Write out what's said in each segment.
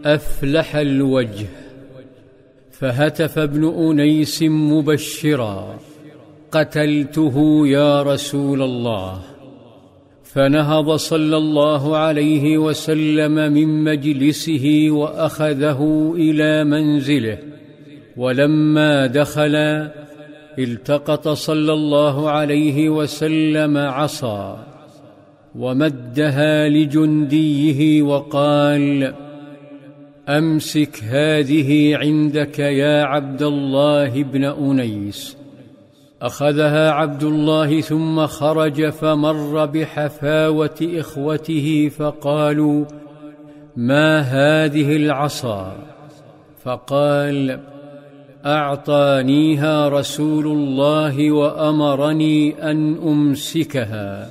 أفلح الوجه. فهتف ابن أنيس مبشرا: قتلته يا رسول الله. فنهض صلى الله عليه وسلم من مجلسه وأخذه إلى منزله، ولما دخل التقط صلى الله عليه وسلم عصا ومدها لجنديه وقال: أمسك هذه عندك يا عبد الله بن أنيس. أخذها عبد الله ثم خرج فمر بحفاوة إخوته فقالوا: ما هذه العصا؟ فقال: أعطانيها رسول الله وأمرني أن أمسكها.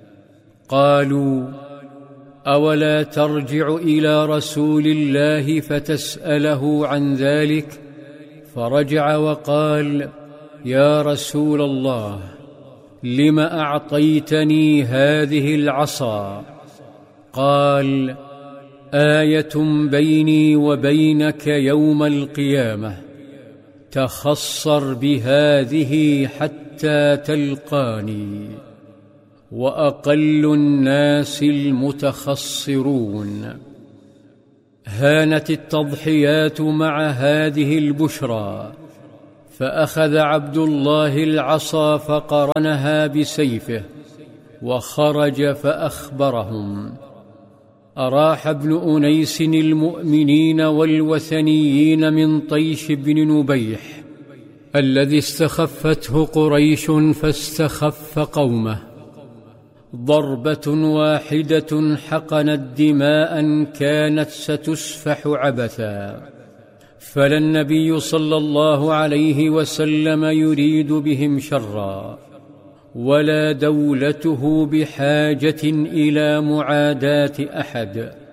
قالوا: أولا ترجع إلى رسول الله فتسأله عن ذلك؟ فرجع وقال: يا رسول الله، لم أعطيتني هذه العصا؟ قال: آية بيني وبينك يوم القيامة، تخصر بهذه حتى تلقاني، وأقل الناس المتخصرون. هانت التضحيات مع هذه البشرى، فأخذ عبد الله العصا فقرنها بسيفه وخرج فأخبرهم. أراح ابن أنيس المؤمنين والوثنيين من طيش بن نبيح الذي استخفته قريش فاستخف قومه. ضربة واحدة حقنت دماء كانت ستسفح عبثا، فلا النبي صلى الله عليه وسلم يريد بهم شرا، ولا دولته بحاجة إلى معاداة أحد.